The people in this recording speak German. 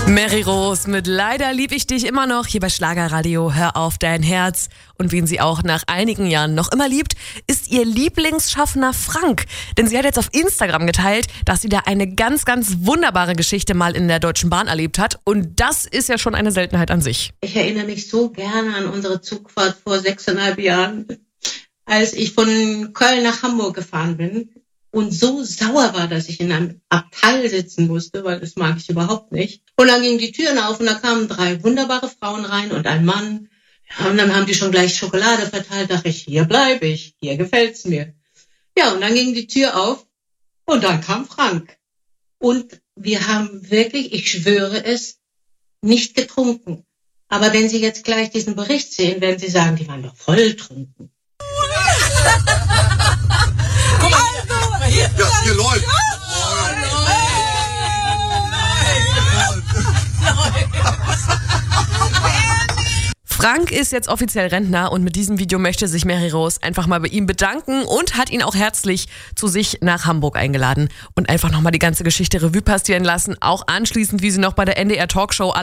Mary Rose mit Leider lieb ich dich immer noch hier bei Schlagerradio. Hör auf dein Herz. Und wen sie auch nach einigen Jahren noch immer liebt, ist ihr Lieblingsschaffner Frank. Denn sie hat jetzt auf Instagram geteilt, dass sie da eine ganz, ganz wunderbare Geschichte mal in der Deutschen Bahn erlebt hat. Und das ist ja schon eine Seltenheit an sich. Ich erinnere mich so gerne an unsere Zugfahrt vor 6,5 Jahren, als ich von Köln nach Hamburg gefahren bin und so sauer war, dass ich in einem Abteil sitzen musste, weil das mag ich überhaupt nicht. Und dann gingen die Türen auf und da kamen 3 wunderbare Frauen rein und ein Mann. Ja, und dann haben die schon gleich Schokolade verteilt. Dachte ich, hier bleibe ich, hier gefällt's mir. Ja, und dann ging die Tür auf und dann kam Frank. Und wir haben wirklich, ich schwöre es, nicht getrunken. Aber wenn Sie jetzt gleich diesen Bericht sehen, werden Sie sagen, die waren doch volltrunken. Ja, hier läuft. Frank ist jetzt offiziell Rentner und mit diesem Video möchte sich Mary Rose einfach mal bei ihm bedanken und hat ihn auch herzlich zu sich nach Hamburg eingeladen und einfach nochmal die ganze Geschichte Revue passieren lassen, auch anschließend, wie sie noch bei der NDR Talkshow